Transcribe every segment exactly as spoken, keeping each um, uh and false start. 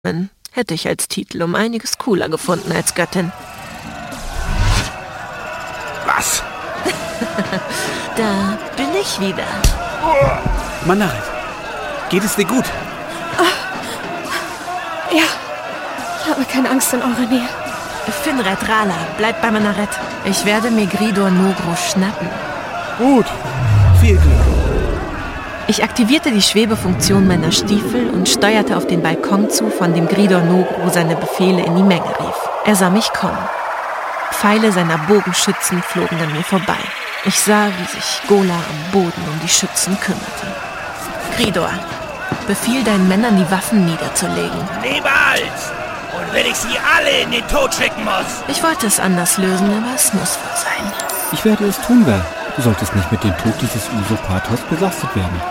hätte ich als Titel um einiges cooler gefunden als Göttin. Was? Da bin ich wieder. Manaret, geht es dir gut? Oh. Ja, ich habe keine Angst in eurer Nähe. Finred, Rala, bleib bei Manaret. Ich werde mir Gridor Nogro schnappen. Gut, viel Glück. Ich aktivierte die Schwebefunktion meiner Stiefel und steuerte auf den Balkon zu, von dem Gridor Nogro seine Befehle in die Menge rief. Er sah mich kommen. Pfeile seiner Bogenschützen flogen an mir vorbei. Ich sah, wie sich Gola am Boden um die Schützen kümmerte. Gridor, befiehl deinen Männern, die Waffen niederzulegen. Niemals! Und wenn ich sie alle in den Tod schicken muss! Ich wollte es anders lösen, aber es muss wohl sein. Ich werde es tun, Val. Du solltest nicht mit dem Tod dieses Usurpators belastet werden.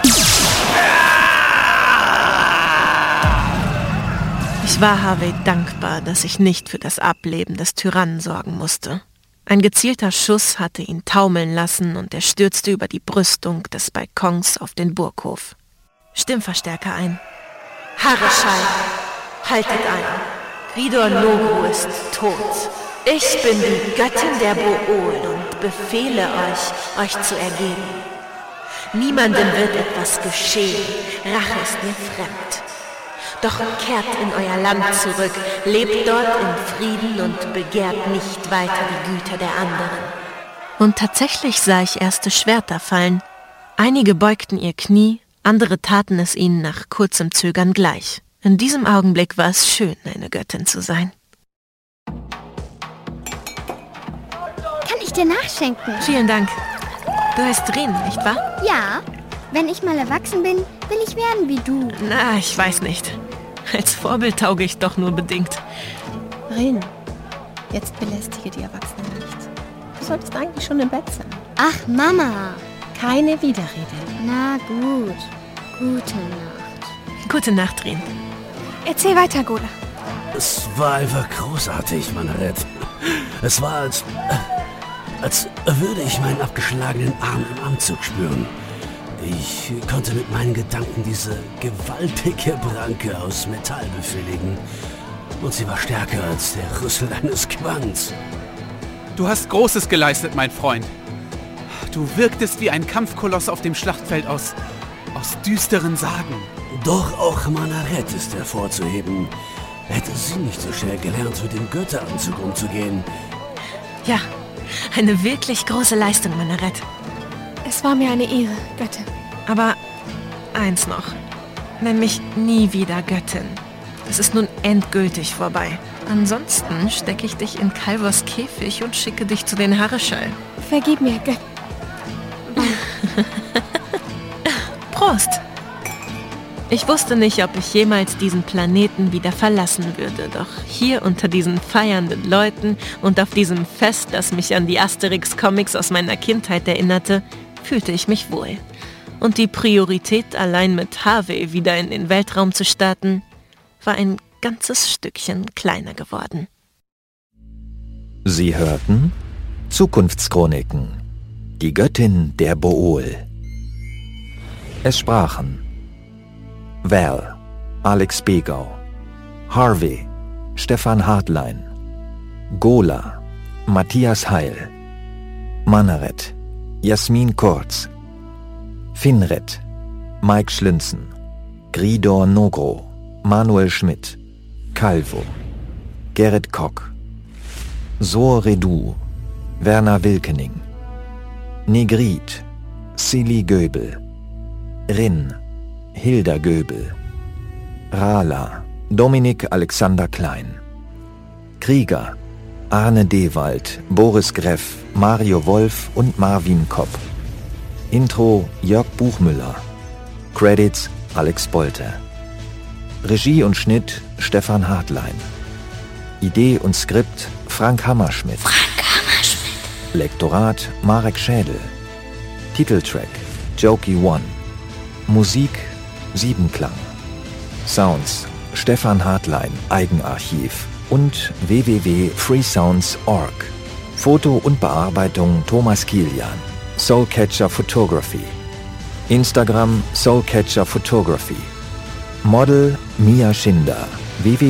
Ich war Harvey dankbar, dass ich nicht für das Ableben des Tyrannen sorgen musste. Ein gezielter Schuss hatte ihn taumeln lassen und er stürzte über die Brüstung des Balkons auf den Burghof. Stimmverstärker ein. Hareschall, haltet ein. Gridor Nogro ist tot. Ich bin die Göttin der Bool und befehle euch, euch zu ergeben. Niemandem wird etwas geschehen. Rache ist mir fremd. Doch kehrt in euer Land zurück, lebt dort in Frieden und begehrt nicht weiter die Güter der anderen. Und tatsächlich sah ich erste Schwerter fallen. Einige beugten ihr Knie, andere taten es ihnen nach kurzem Zögern gleich. In diesem Augenblick war es schön, eine Göttin zu sein. Kann ich dir nachschenken? Vielen Dank. Du heißt Ren, nicht wahr? Ja. Wenn ich mal erwachsen bin, will ich werden wie du. Na, ich weiß nicht. Als Vorbild tauge ich doch nur bedingt. Ren, jetzt belästige die Erwachsenen nicht. Du solltest eigentlich schon im Bett sein. Ach, Mama. Keine Widerrede. Na gut. Gute Nacht. Gute Nacht, Ren. Erzähl weiter, Gola. Es war einfach großartig, Manaret. Es war, als, als würde ich meinen abgeschlagenen Arm im Anzug spüren. Ich konnte mit meinen Gedanken diese gewaltige Pranke aus Metall befehligen. Und sie war stärker als der Rüssel eines Quants. Du hast Großes geleistet, mein Freund. Du wirktest wie ein Kampfkoloss auf dem Schlachtfeld aus, aus düsteren Sagen. Doch auch Manaret ist hervorzuheben. Hätte sie nicht so schnell gelernt, mit dem Götteranzug umzugehen. Ja, eine wirklich große Leistung, Manaret. Es war mir eine Ehre, Göttin. Aber eins noch. Nenn mich nie wieder Göttin. Es ist nun endgültig vorbei. Ansonsten stecke ich dich in Calvors Käfig und schicke dich zu den Hareschall. Vergib mir, Göttin. Prost! Ich wusste nicht, ob ich jemals diesen Planeten wieder verlassen würde, doch hier unter diesen feiernden Leuten und auf diesem Fest, das mich an die Asterix-Comics aus meiner Kindheit erinnerte, fühlte ich mich wohl. Und die Priorität, allein mit Harvey wieder in den Weltraum zu starten, war ein ganzes Stückchen kleiner geworden. Sie hörten Zukunftschroniken, die Göttin der Bool. Es sprachen Val, Alex Begau, Harvey, Stefan Hartlein, Gola, Matthias Heil, Manaret, Jasmin Kurz, Finred, Mike Schlünzen, Gridor Nogro, Manuel Schmidt, Calvo, Gerrit Kock, Soor Redu, Werner Wilkening, Negrit, Silly Göbel, Rin, Hilda Göbel, Rala, Dominik Alexander Klein, Krieger, Arne Dewald, Boris Greff, Mario Wolf und Marvin Kopp. Intro Jörg Buchmüller. Credits Alex Bolte. Regie und Schnitt Stefan Hartlein. Idee und Skript Frank Hammerschmidt. Frank Hammerschmidt. Lektorat Marek Schädel. Titeltrack Jokey One. Musik Siebenklang. Sounds Stefan Hartlein Eigenarchiv und w w w punkt freesounds punkt org. Foto und Bearbeitung Thomas Kilian. Soulcatcher Photography. Instagram Soulcatcher Photography. Model Mia Schinder. w w